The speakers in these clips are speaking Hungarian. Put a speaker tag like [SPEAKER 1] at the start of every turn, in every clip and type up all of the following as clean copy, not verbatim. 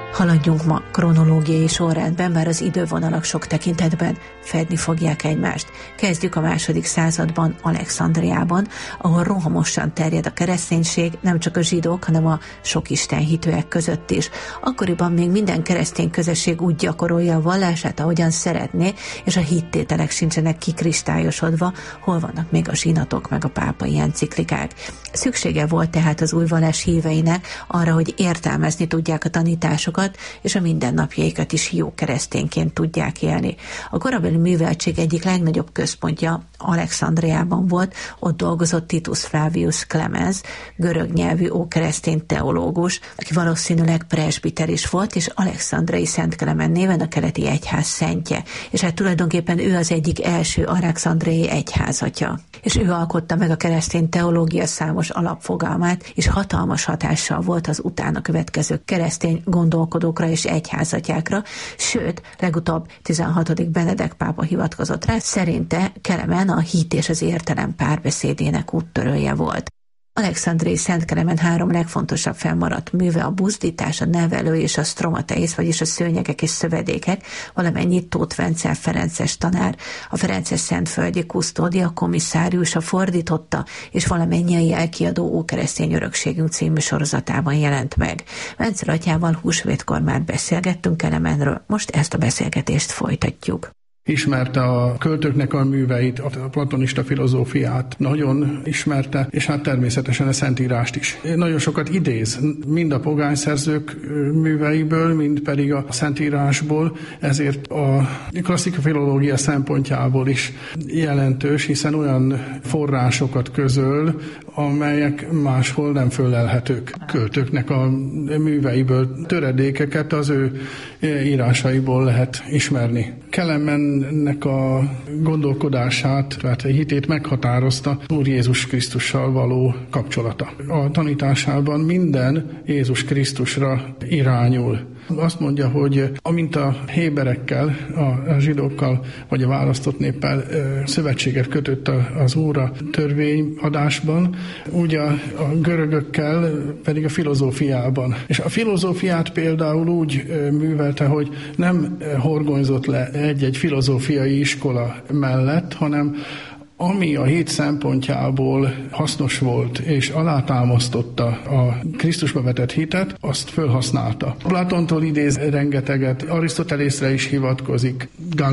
[SPEAKER 1] Haladjunk ma kronológiai sorrendben, bár az idővonalak sok tekintetben fedni fogják egymást. Kezdjük a 2. században, Alexandriában, ahol rohamosan terjed a kereszténység, nem csak a zsidók, hanem a sok istenhitűek között is. Akkoriban még minden keresztény közösség úgy gyakorolja a vallását, ahogyan szeretné, és a hittételek sincsenek kikristályosodva, hol vannak még a zsinatok, meg a pápai enciklikák. Szüksége volt tehát az új vallás híveinek arra, hogy értelmezni tudják a tanításokat, és a mindennapjaikat is jó keresztényként tudják élni. A korabeli műveltség egyik legnagyobb központja Alexandriában volt, ott dolgozott Titus Flavius Clemens, görög nyelvű ókeresztény teológus, aki valószínűleg presbiter is volt, és Alexandriai Szent Klement néven a keleti egyház szentje. És hát tulajdonképpen ő az egyik első alexandriai egyházatja. És ő alkotta meg a keresztény teológia számos alapfogalmát, és hatalmas hatással volt az utána következő keresztény gondolkodókra és egyházatjákra, sőt, legutóbb 16. Benedek pápa hivatkozott rá, szerinte Kelemen a hit és az értelem párbeszédének úttörője volt. Alexandriai Szent Klement 3 legfontosabb fennmaradt műve a buzdítás, a nevelő és a stromateisz, vagyis a szőnyegek és szövedékek, valamennyit Tóth Vencel ferences tanár, a ferences szentföldi kusztódia komisszáriusa fordította, és valamennyi elkiadó Ókeresztény örökségünk című sorozatában jelent meg. Vencel atyával húsvétkor már beszélgettünk Kelemenről, most ezt a beszélgetést folytatjuk.
[SPEAKER 2] Ismerte a költőknek a műveit, a platonista filozófiát nagyon ismerte, és hát természetesen a Szentírást is. Nagyon sokat idéz, mind a pogány szerzők műveiből, mind pedig a Szentírásból, ezért a klasszikus filológia szempontjából is jelentős, hiszen olyan forrásokat közöl, amelyek máshol nem fölelhetők. Költőknek a műveiből töredékeket az ő írásaiból lehet ismerni. Kelemennek a gondolkodását, tehát a hitét meghatározta Úr Jézus Krisztussal való kapcsolata. A tanításában minden Jézus Krisztusra irányul. Azt mondja, hogy amint a héberekkel, a zsidókkal vagy a választott néppel szövetséget kötött az Úr a törvényadásban, úgy a görögökkel pedig a filozófiában. És a filozófiát például úgy művelte, hogy nem horgonyzott le egy-egy filozófiai iskola mellett, hanem ami a hit szempontjából hasznos volt, és alátámasztotta a Krisztusba vetett hitet, azt fölhasználta. Platontól idéz rengeteget, Arisztotelészre is hivatkozik,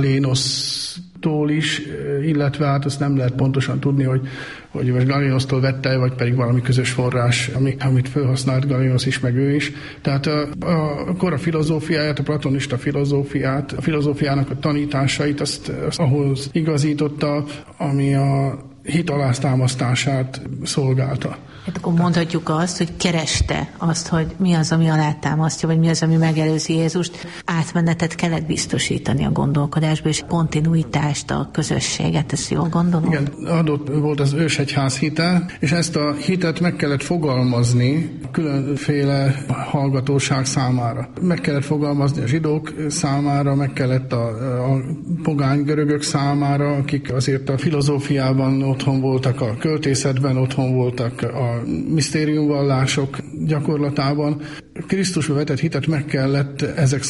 [SPEAKER 2] Galénosztól is, illetve hát azt nem lehet pontosan tudni, hogy most Galénosztól vette, vagy pedig valami közös forrás, amit felhasznált Galénosz is, meg ő is. Tehát a kora filozófiáját, a platonista filozófiát, a filozófiának a tanításait, azt ahhoz igazította, ami a hit alátámasztását szolgálta.
[SPEAKER 1] Hát akkor mondhatjuk azt, hogy kereste azt, hogy mi az, ami alátámasztja, vagy mi az, ami megelőzi Jézust. Átmenetet kellett biztosítani a gondolkodásba, és kontinuitást, a közösséget, ezt jól gondolom?
[SPEAKER 2] Igen, adott volt az ősegyház hite, és ezt a hitet meg kellett fogalmazni különféle hallgatóság számára. Meg kellett fogalmazni a zsidók számára, meg kellett a pogány görögök számára, akik azért a filozófiában otthon voltak, a költészetben otthon voltak, a misztériumvallások gyakorlatában. Krisztusba vetett hitet meg kellett ezek